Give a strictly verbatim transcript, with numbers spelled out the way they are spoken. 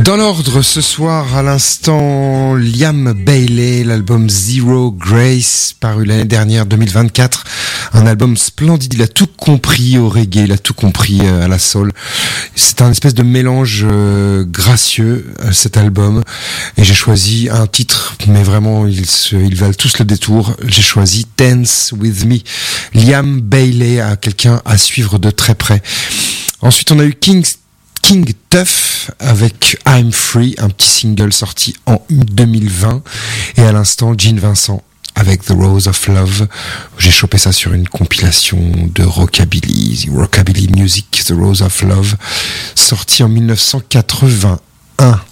Dans l'ordre, ce soir, à l'instant, Liam Bailey, l'album Zero Grace, paru l'année dernière, deux mille vingt-quatre. Un album splendide, il a tout compris au reggae, il a tout compris à la soul. C'est un espèce de mélange euh, gracieux, euh, cet album. Et j'ai choisi un titre, mais vraiment, ils, se, ils valent tous le détour. J'ai choisi Dance With Me. Liam Bailey, à quelqu'un à suivre de très près. Ensuite, on a eu King, King Tuff avec I'm Free, un petit single sorti en deux mille vingt. Et à l'instant, Gene Vincent avec The Rose of Love. J'ai chopé ça sur une compilation de Rockabilly, Rockabilly Music, The Rose of Love, sorti en mille neuf cent quatre-vingt-un.